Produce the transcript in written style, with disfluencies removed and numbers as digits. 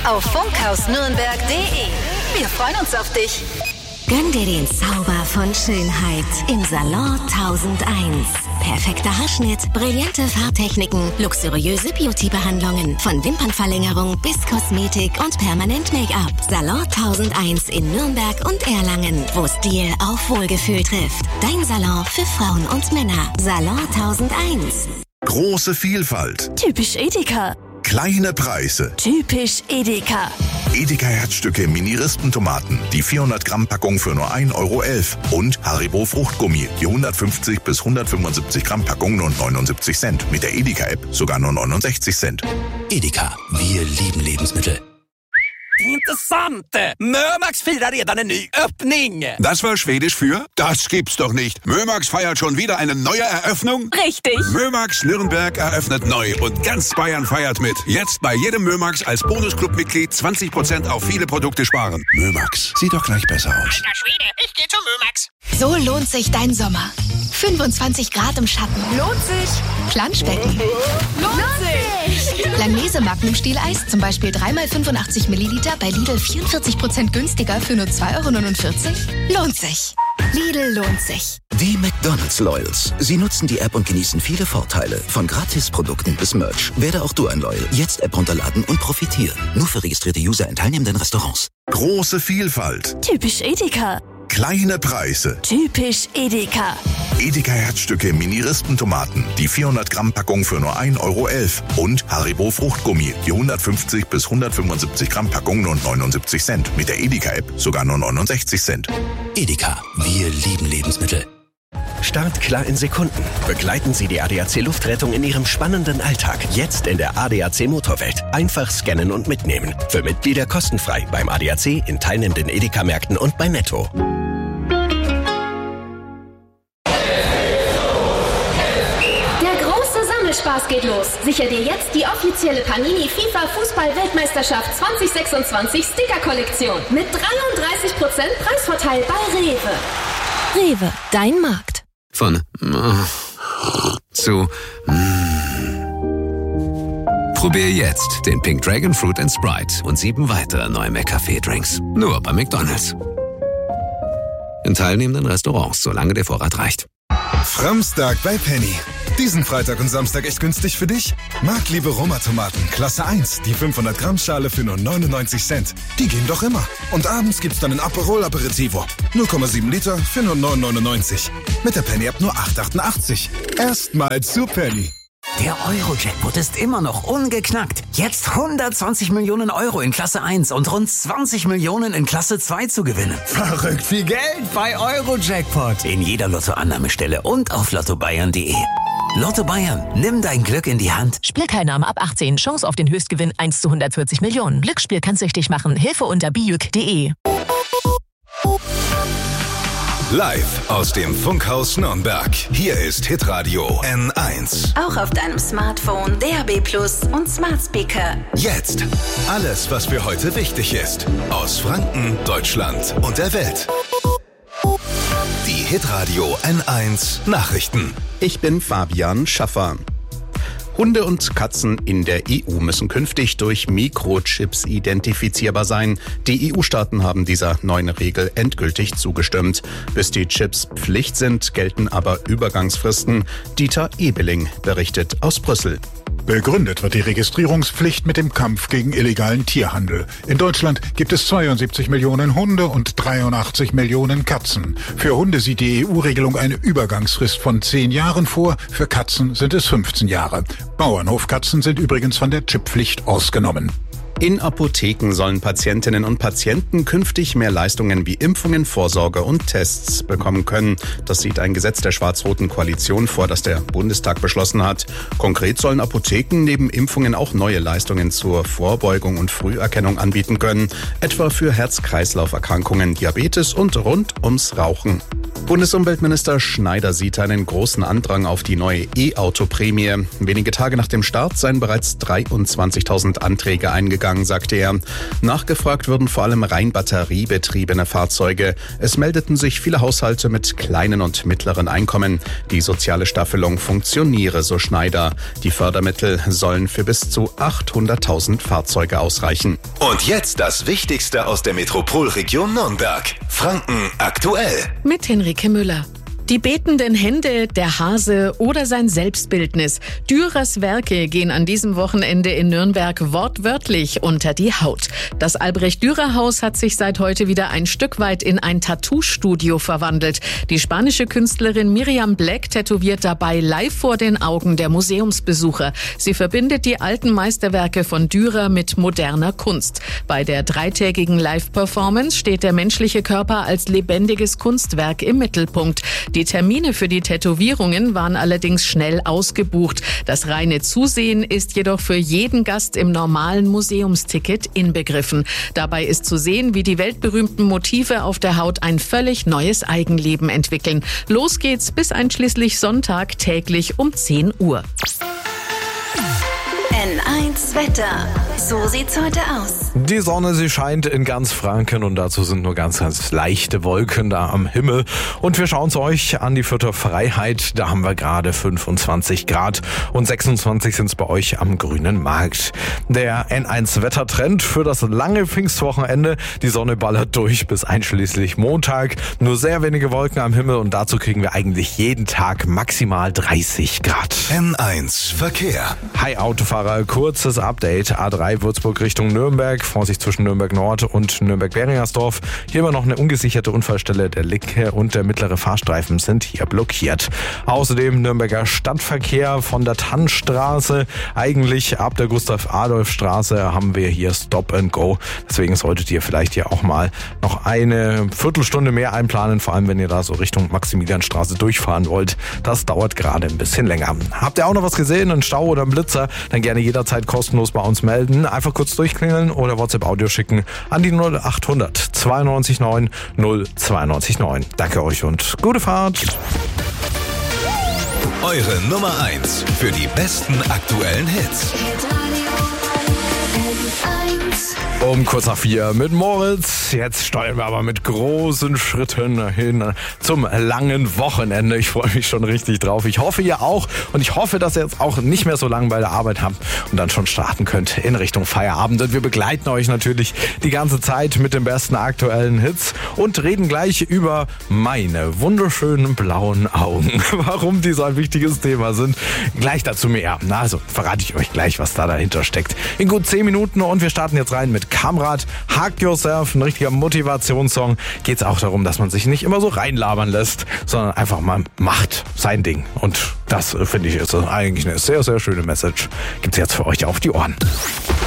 auf funkhausnürnberg.de. Wir freuen uns auf dich. Gönn dir den Zauber von Schönheit im Salon 1001. Perfekter Haarschnitt, brillante Farbtechniken, luxuriöse Beauty-Behandlungen, von Wimpernverlängerung bis Kosmetik und permanent Make-up. Salon 1001 in Nürnberg und Erlangen, wo Stil auf Wohlgefühl trifft. Dein Salon für Frauen und Männer. Salon 1001. Große Vielfalt. Typisch Edeka. Kleine Preise. Typisch Edeka. Edeka Herzstücke Mini-Rispentomaten, die 400-Gramm-Packung für nur 1,11 Euro. Und Haribo Fruchtgummi, die 150 bis 175 Gramm Packung nur 79 Cent. Mit der Edeka-App sogar nur 69 Cent. Edeka, wir lieben Lebensmittel. Intressant! Mömax firar redan en ny öppning! Das war Schwedisch für? Das gibt's doch nicht. Mömax feiert schon wieder eine neue Eröffnung? Richtig. Mömax Nürnberg eröffnet neu und ganz Bayern feiert mit. Jetzt bei jedem Mömax als Bonusclub-Mitglied 20% auf viele Produkte sparen. Mömax, sieht doch gleich besser aus. Alter Schwede, ich geh zu Mömax. So lohnt sich dein Sommer. 25 Grad im Schatten. Lohnt sich. Planschbecken. Lohnt sich. Langnese Magnum-Stieleis, zum Beispiel 3x85 Milliliter bei Lidl 44% günstiger für nur 2,49 €. Lohnt sich. Lidl lohnt sich. Die McDonald's Loyals. Sie nutzen die App und genießen viele Vorteile. Von Gratisprodukten bis Merch. Werde auch du ein Loyal. Jetzt App runterladen und profitiere. Nur für registrierte User in teilnehmenden Restaurants. Große Vielfalt. Typisch Edeka. Kleine Preise. Typisch Edeka. Edeka Herzstücke Mini-Rispentomaten, die 400-Gramm-Packung für nur 1,11 Euro. Und Haribo Fruchtgummi, die 150 bis 175 Gramm Packung nur 79 Cent. Mit der Edeka-App sogar nur 69 Cent. Edeka, wir lieben Lebensmittel. Start klar in Sekunden. Begleiten Sie die ADAC Luftrettung in Ihrem spannenden Alltag. Jetzt in der ADAC Motorwelt. Einfach scannen und mitnehmen. Für Mitglieder kostenfrei beim ADAC, in teilnehmenden Edeka-Märkten und bei Netto. Spaß geht los. Sicher dir jetzt die offizielle Panini FIFA Fußball-Weltmeisterschaft 2026 Sticker-Kollektion mit 33% Preisvorteil bei Rewe. Rewe, dein Markt. Von zu Probier jetzt den Pink Dragon Fruit & Sprite und 7 weitere neue McCafé-Drinks. Nur bei McDonald's. In teilnehmenden Restaurants, solange der Vorrat reicht. Framstag bei Penny. Diesen Freitag und Samstag echt günstig für dich? Marktliebe Roma-Tomaten, Klasse 1, die 500-Gramm-Schale für nur 99 Cent. Die gehen doch immer. Und abends gibt's dann ein Aperol Aperitivo. 0,7 Liter für nur 9,99. Mit der Penny-App nur 8,88. Erstmal zu Penny. Der Euro-Jackpot ist immer noch ungeknackt. Jetzt 120 Millionen Euro in Klasse 1 und rund 20 Millionen in Klasse 2 zu gewinnen. Verrückt viel Geld bei Euro-Jackpot. In jeder Lottoannahmestelle und auf lottobayern.de. Lotto Bayern, nimm dein Glück in die Hand. Spielteilnahme ab 18, Chance auf den Höchstgewinn 1 zu 140 Millionen. Glücksspiel kann's süchtig machen. Hilfe unter biüc.de. Live aus dem Funkhaus Nürnberg. Hier ist Hitradio N1. Auch auf deinem Smartphone, DAB+ und Smart Speaker. Jetzt alles, was für heute wichtig ist. Aus Franken, Deutschland und der Welt. Die Hitradio N1 Nachrichten. Ich bin Fabian Schaffer. Hunde und Katzen in der EU müssen künftig durch Mikrochips identifizierbar sein. Die EU-Staaten haben dieser neuen Regel endgültig zugestimmt. Bis die Chips Pflicht sind, gelten aber Übergangsfristen. Dieter Ebeling berichtet aus Brüssel. Begründet wird die Registrierungspflicht mit dem Kampf gegen illegalen Tierhandel. In Deutschland gibt es 72 Millionen Hunde und 83 Millionen Katzen. Für Hunde sieht die EU-Regelung eine Übergangsfrist von 10 Jahren vor, für Katzen sind es 15 Jahre. Bauernhofkatzen sind übrigens von der Chipppflicht ausgenommen. In Apotheken sollen Patientinnen und Patienten künftig mehr Leistungen wie Impfungen, Vorsorge und Tests bekommen können. Das sieht ein Gesetz der schwarz-roten Koalition vor, das der Bundestag beschlossen hat. Konkret sollen Apotheken neben Impfungen auch neue Leistungen zur Vorbeugung und Früherkennung anbieten können, etwa für Herz-Kreislauf-Erkrankungen, Diabetes und rund ums Rauchen. Bundesumweltminister Schneider sieht einen großen Andrang auf die neue E-Auto-Prämie. Wenige Tage nach dem Start seien bereits 23.000 Anträge eingegangen, sagte er. Nachgefragt würden vor allem rein batteriebetriebene Fahrzeuge. Es meldeten sich viele Haushalte mit kleinen und mittleren Einkommen. Die soziale Staffelung funktioniere, so Schneider. Die Fördermittel sollen für bis zu 800.000 Fahrzeuge ausreichen. Und jetzt das Wichtigste aus der Metropolregion Nürnberg. Franken aktuell. Mit Henrike Müller. Die betenden Hände, der Hase oder sein Selbstbildnis. Dürers Werke gehen an diesem Wochenende in Nürnberg wortwörtlich unter die Haut. Das Albrecht-Dürer-Haus hat sich seit heute wieder ein Stück weit in ein Tattoo-Studio verwandelt. Die spanische Künstlerin Miriam Black tätowiert dabei live vor den Augen der Museumsbesucher. Sie verbindet die alten Meisterwerke von Dürer mit moderner Kunst. Bei der dreitägigen Live-Performance steht der menschliche Körper als lebendiges Kunstwerk im Mittelpunkt. Die Termine für die Tätowierungen waren allerdings schnell ausgebucht. Das reine Zusehen ist jedoch für jeden Gast im normalen Museumsticket inbegriffen. Dabei ist zu sehen, wie die weltberühmten Motive auf der Haut ein völlig neues Eigenleben entwickeln. Los geht's bis einschließlich Sonntag täglich um 10 Uhr. N1 Wetter. So sieht's heute aus. Die Sonne, sie scheint in ganz Franken und dazu sind nur ganz, ganz leichte Wolken da am Himmel. Und wir schauen es euch an die Vierter Freiheit. Da haben wir gerade 25 Grad und 26 sind es bei euch am Grünen Markt. Der N1 Wettertrend für das lange Pfingstwochenende. Die Sonne ballert durch bis einschließlich Montag. Nur sehr wenige Wolken am Himmel und dazu kriegen wir eigentlich jeden Tag maximal 30 Grad. N1 Verkehr. Hi Autofahrer, kurzes Update. A3 Würzburg Richtung Nürnberg. Vorsicht zwischen Nürnberg Nord und Nürnberg-Beringersdorf. Hier immer noch eine ungesicherte Unfallstelle. Der linke und der mittlere Fahrstreifen sind hier blockiert. Außerdem Nürnberger Stadtverkehr von der Tannstraße. Eigentlich ab der Gustav-Adolf-Straße haben wir hier Stop and Go. Deswegen solltet ihr vielleicht hier auch mal noch eine Viertelstunde mehr einplanen. Vor allem, wenn ihr da so Richtung Maximilianstraße durchfahren wollt. Das dauert gerade ein bisschen länger. Habt ihr auch noch was gesehen? Einen Stau oder einen Blitzer? Dann gerne jederzeit kostenlos bei uns melden. Einfach kurz durchklingeln oder WhatsApp-Audio schicken an die 0800 92 9 092 9. Danke euch und gute Fahrt. Eure Nummer 1 für die besten aktuellen Hits. Um kurz nach 4 mit Moritz. Jetzt steuern wir aber mit großen Schritten hin zum langen Wochenende. Ich freue mich schon richtig drauf. Ich hoffe, ihr auch. Und ich hoffe, dass ihr jetzt auch nicht mehr so lange bei der Arbeit habt und dann schon starten könnt in Richtung Feierabend. Und wir begleiten euch natürlich die ganze Zeit mit den besten aktuellen Hits und reden gleich über meine wunderschönen blauen Augen. Warum die so ein wichtiges Thema sind. Gleich dazu mehr. Na, also verrate ich euch gleich, was da dahinter steckt. In gut 10 Minuten und wir starten jetzt rein mit Kamrat, Hug Yourself, ein richtiger Motivationssong. Geht es auch darum, dass man sich nicht immer so reinlabern lässt, sondern einfach mal macht sein Ding. Und das, finde ich, ist eigentlich eine sehr, sehr schöne Message. Gibt's jetzt für euch auf die Ohren.